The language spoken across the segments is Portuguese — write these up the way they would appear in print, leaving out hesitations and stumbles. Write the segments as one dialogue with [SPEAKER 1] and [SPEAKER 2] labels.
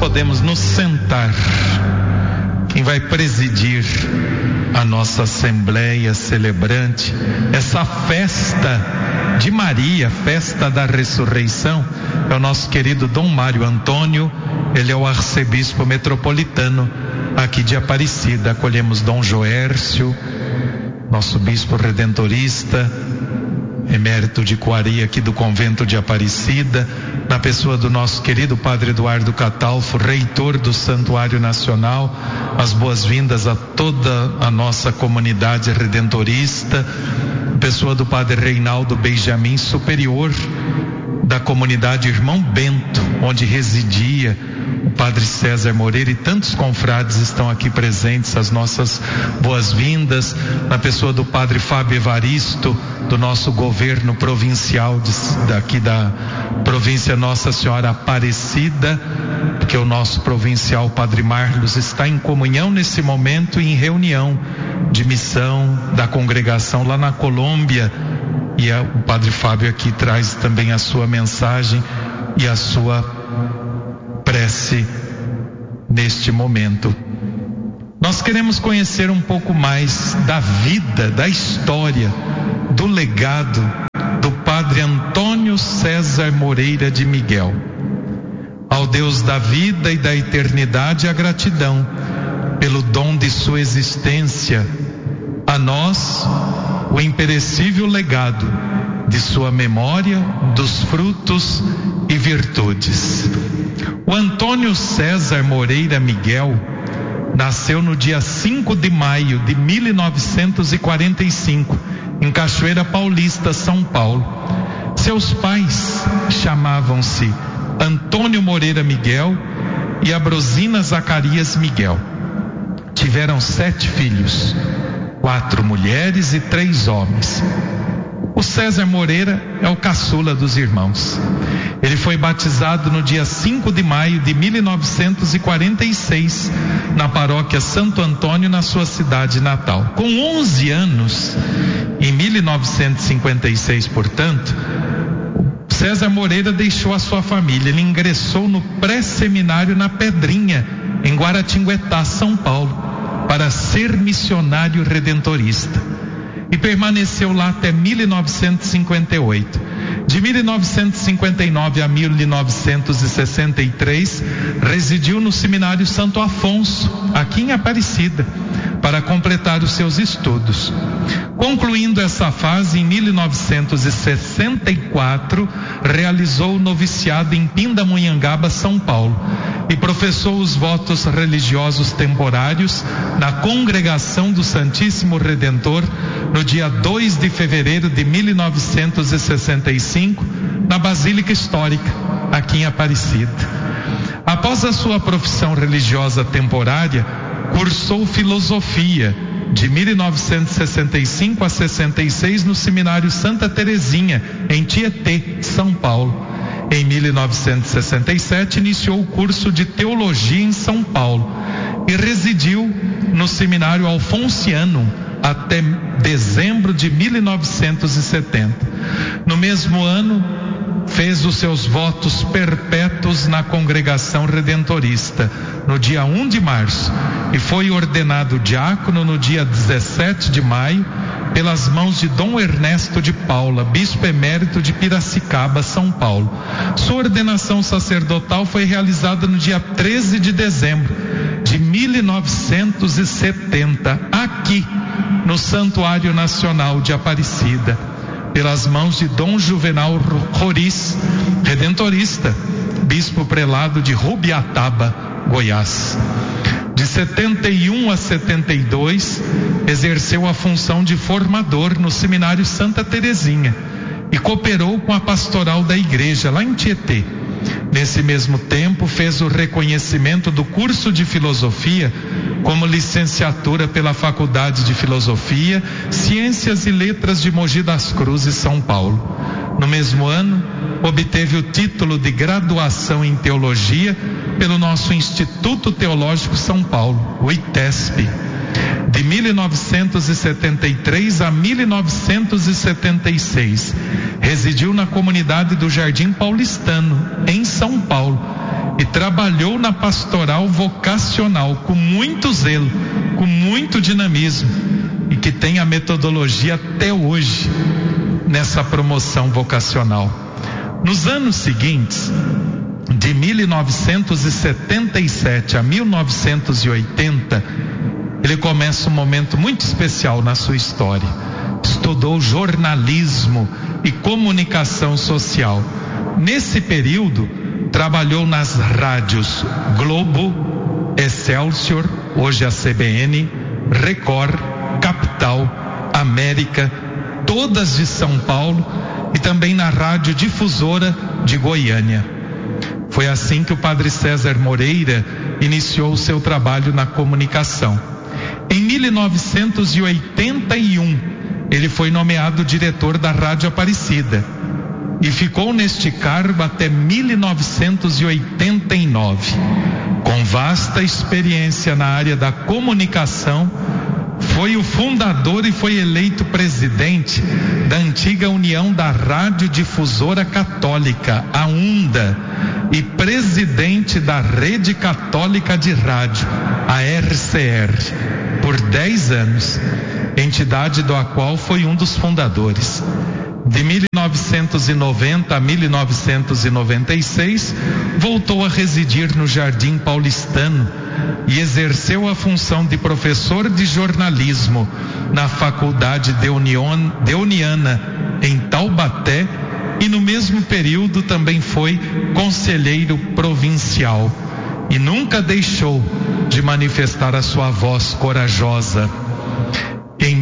[SPEAKER 1] podemos nos sentar. Quem vai presidir a nossa assembleia celebrante, essa festa de Maria, festa da ressurreição, é o nosso querido Dom Mário Antônio. Ele é o arcebispo metropolitano aqui de Aparecida. Acolhemos Dom Joércio, nosso bispo redentorista, emérito de Coari aqui do convento de Aparecida, na pessoa do nosso querido Padre Eduardo Catalfo, reitor do Santuário Nacional. As boas-vindas a toda a nossa comunidade redentorista, pessoa do Padre Reinaldo Benjamin, superior da comunidade Irmão Bento, onde residia o Padre César Moreira, e tantos confrades estão aqui presentes. As nossas boas-vindas na pessoa do Padre Fábio Evaristo, do nosso governo provincial daqui da província Nossa Senhora Aparecida, porque o nosso provincial Padre Marlos está em comunhão nesse momento e em reunião de missão da congregação lá na Colômbia, e o Padre Fábio aqui traz também a sua mensagem e a sua prece neste momento. Nós queremos conhecer um pouco mais da vida, da história, do legado do Padre Antônio César Moreira de Miguel. Ao Deus da vida e da eternidade, a gratidão pelo dom de sua existência. A nós, o imperecível legado de sua memória, dos frutos e virtudes. O Antônio César Moreira Miguel nasceu no dia 5 de maio de 1945, em Cachoeira Paulista, São Paulo. Seus pais chamavam-se Antônio Moreira Miguel e Abrosina Zacarias Miguel. Tiveram 7 filhos, 4 mulheres e 3 homens. O César Moreira é o caçula dos irmãos. Ele foi batizado no dia 5 de maio de 1946, na paróquia Santo Antônio, na sua cidade natal. Com 11 anos, em 1956, portanto, César Moreira deixou a sua família. Ele ingressou no pré-seminário na Pedrinha, em Guaratinguetá, São Paulo, para ser missionário redentorista. E permaneceu lá até 1958. De 1959 a 1963, residiu no Seminário Santo Afonso, aqui em Aparecida, para completar os seus estudos. Concluindo essa fase, em 1964, realizou o noviciado em Pindamonhangaba, São Paulo, e professou os votos religiosos temporários na Congregação do Santíssimo Redentor no dia 2 de fevereiro de 1965, na Basílica Histórica, aqui em Aparecida. Após a sua profissão religiosa temporária, cursou filosofia de 1965 a 66 no Seminário Santa Terezinha, em Tietê, São Paulo. Em 1967, iniciou o curso de teologia em São Paulo e residiu no Seminário Alfonsiano até dezembro de 1970. No mesmo ano, fez os seus votos perpétuos na Congregação Redentorista no dia 1 de março e foi ordenado diácono no dia 17 de maio pelas mãos de Dom Ernesto de Paula, bispo emérito de Piracicaba, São Paulo. Sua ordenação sacerdotal foi realizada no dia 13 de dezembro de 1970, aqui no Santuário Nacional de Aparecida, pelas mãos de Dom Juvenal Roriz, redentorista, bispo prelado de Rubiataba, Goiás. De 71 a 72, exerceu a função de formador no Seminário Santa Terezinha e cooperou com a pastoral da igreja lá em Tietê. Nesse mesmo tempo, fez o reconhecimento do curso de filosofia como licenciatura pela Faculdade de Filosofia, Ciências e Letras de Mogi das Cruzes, São Paulo. No mesmo ano, obteve o título de graduação em teologia pelo nosso Instituto Teológico São Paulo, o ITESP. De 1973 a 1976, residiu na comunidade do Jardim Paulistano, em São Paulo, e trabalhou na pastoral vocacional com muito zelo, com muito dinamismo, e que tem a metodologia até hoje nessa promoção vocacional. Nos anos seguintes, de 1977 a 1980, ele começa um momento muito especial na sua história. Estudou jornalismo e comunicação social. Nesse período, trabalhou nas rádios Globo, Excelsior, hoje a CBN, Record, Capital, América, todas de São Paulo, e também na Rádio Difusora de Goiânia. Foi assim que o Padre César Moreira iniciou o seu trabalho na comunicação. Em 1981, ele foi nomeado diretor da Rádio Aparecida e ficou neste cargo até 1989. Com vasta experiência na área da comunicação, foi o fundador e foi eleito presidente da antiga União da Radiodifusora Católica, a UNDA, e presidente da Rede Católica de Rádio, a RCR, por 10 anos, entidade da qual foi um dos fundadores. De 1990 a 1996, voltou a residir no Jardim Paulistano e exerceu a função de professor de jornalismo na Faculdade Deoniana, em Taubaté, e no mesmo período também foi conselheiro provincial e nunca deixou de manifestar a sua voz corajosa. Em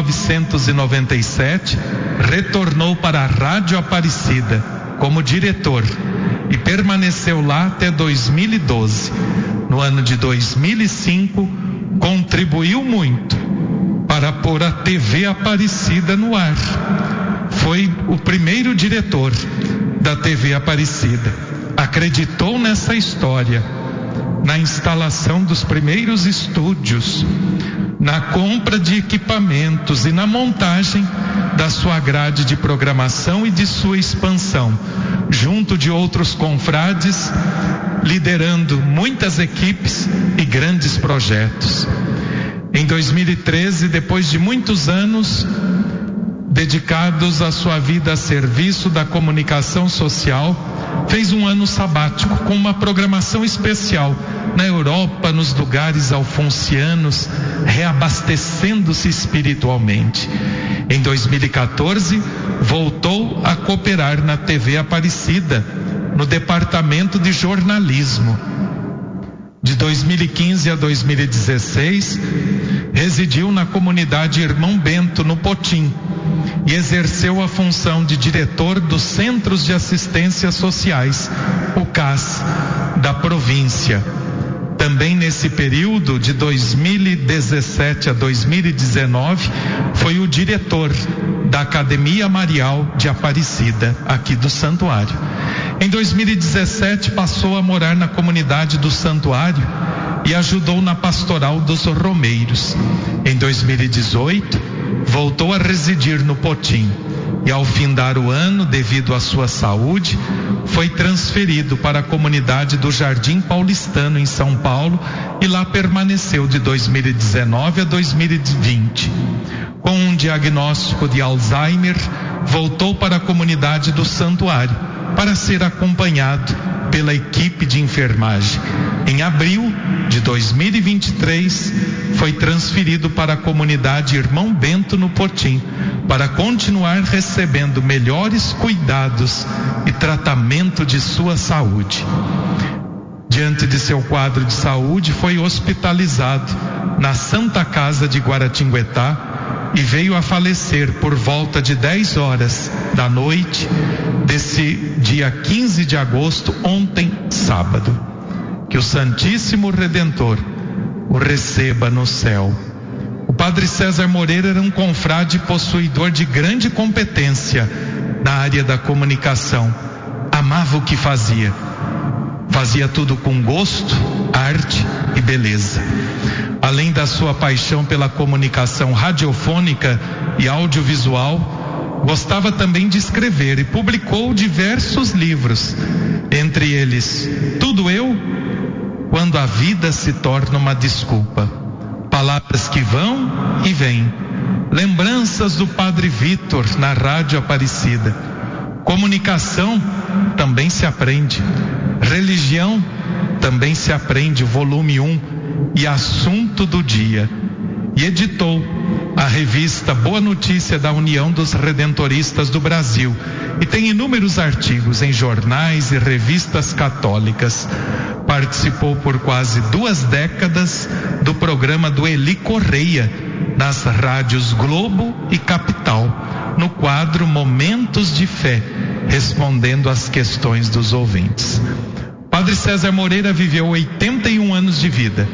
[SPEAKER 1] 1997, retornou para a Rádio Aparecida como diretor e permaneceu lá até 2012. No ano de 2005, contribuiu muito para pôr a TV Aparecida no ar. Foi o primeiro diretor da TV Aparecida. Acreditou nessa história, na instalação dos primeiros estúdios, na compra de equipamentos e na montagem da sua grade de programação e de sua expansão, junto de outros confrades, liderando muitas equipes e grandes projetos. Em 2013, depois de muitos anos dedicados à sua vida a serviço da comunicação social, fez um ano sabático com uma programação especial na Europa, nos lugares alfonsianos, reabastecendo-se espiritualmente. Em 2014, voltou a cooperar na TV Aparecida, no departamento de jornalismo. De 2015 a 2016, residiu na comunidade Irmão Bento, no Potim, e exerceu a função de diretor dos Centros de Assistência Sociais, o CAS, da província. Também nesse período, de 2017 a 2019, foi o diretor da Academia Marial de Aparecida, aqui do Santuário. Em 2017, passou a morar na comunidade do Santuário e ajudou na pastoral dos Romeiros. Em 2018, voltou a residir no Potim e, ao findar o ano, devido à sua saúde, foi transferido para a comunidade do Jardim Paulistano, em São Paulo, e lá permaneceu de 2019 a 2020. Com um diagnóstico de Alzheimer, voltou para a comunidade do Santuário para ser acompanhado pela equipe de enfermagem. Em abril de 2023, foi transferido para a comunidade Irmão Bento, no Potim, para continuar recebendo melhores cuidados e tratamento de sua saúde. Diante de seu quadro de saúde, foi hospitalizado na Santa Casa de Guaratinguetá e veio a falecer por volta de 10 horas da noite desse dia 15 de agosto, ontem, sábado. Que o Santíssimo Redentor o receba no céu. O Padre César Moreira era um confrade possuidor de grande competência na área da comunicação. Amava o que fazia. Fazia tudo com gosto, arte e beleza. Além da sua paixão pela comunicação radiofônica e audiovisual, Gostava também de escrever e publicou diversos livros, entre eles Tudo Eu, Quando a Vida se Torna uma Desculpa, Palavras que Vão e Vêm, Lembranças do Padre Vitor na Rádio Aparecida, Comunicação também se aprende, Religião também se aprende, volume 1, e Assunto do Dia. E editou a revista Boa Notícia da União dos Redentoristas do Brasil e tem inúmeros artigos em jornais e revistas católicas. Participou por quase 2 décadas do programa do Eli Correia nas rádios Globo e Capital, no quadro Momentos de Fé, respondendo às questões dos ouvintes. Padre César Moreira viveu 81 anos de vida,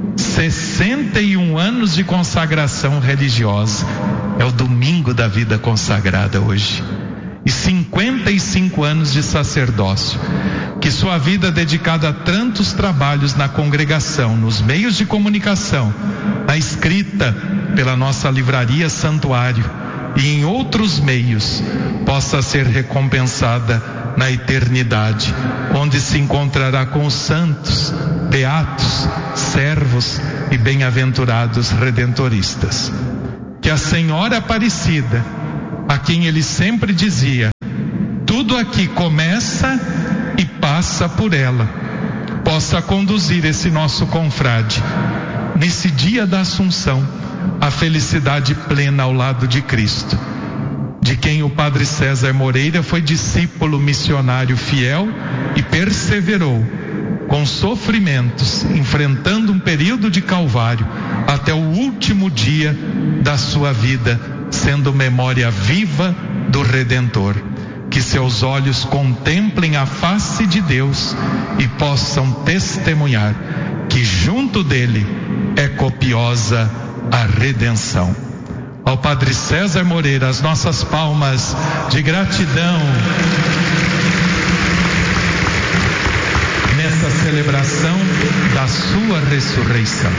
[SPEAKER 1] 61 anos de consagração religiosa, é o domingo da vida consagrada hoje, e 55 anos de sacerdócio, que sua vida dedicada a tantos trabalhos na congregação, nos meios de comunicação, na escrita pela nossa livraria Santuário e em outros meios, possa ser recompensada na eternidade, onde se encontrará com os santos, beatos, servos e bem-aventurados redentoristas. Que a Senhora Aparecida, a quem ele sempre dizia, tudo aqui começa e passa por ela, possa conduzir esse nosso confrade, nesse dia da Assunção, à felicidade plena ao lado de Cristo, de quem o Padre César Moreira foi discípulo missionário fiel e perseverou com sofrimentos, enfrentando um período de calvário até o último dia da sua vida, sendo memória viva do Redentor. Que seus olhos contemplem a face de Deus e possam testemunhar que junto dele é copiosa a redenção. Ao Padre César Moreira, as nossas palmas de gratidão nessa celebração da sua ressurreição.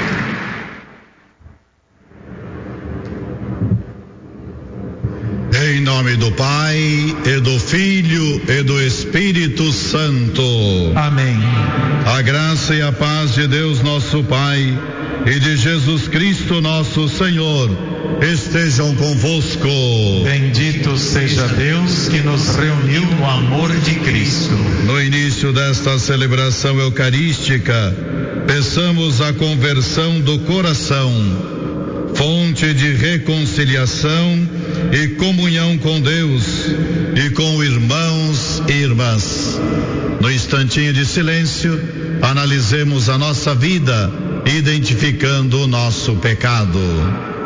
[SPEAKER 2] Em nome do Pai, e do Filho, e do Espírito Santo.
[SPEAKER 1] Amém.
[SPEAKER 2] A graça e a paz de Deus nosso Pai e de Jesus Cristo nosso Senhor estejam convosco.
[SPEAKER 1] Bendito seja Deus que nos reuniu no amor de Cristo.
[SPEAKER 2] No início desta celebração eucarística, peçamos a conversão do coração, fonte de reconciliação e comunhão com Deus e com irmãos e irmãs. No instantinho de silêncio, analisemos a nossa vida, identificando o nosso pecado.